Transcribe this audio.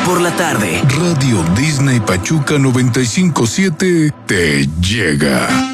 por la tarde. Radio Disney Pachuca 95.7 te llega.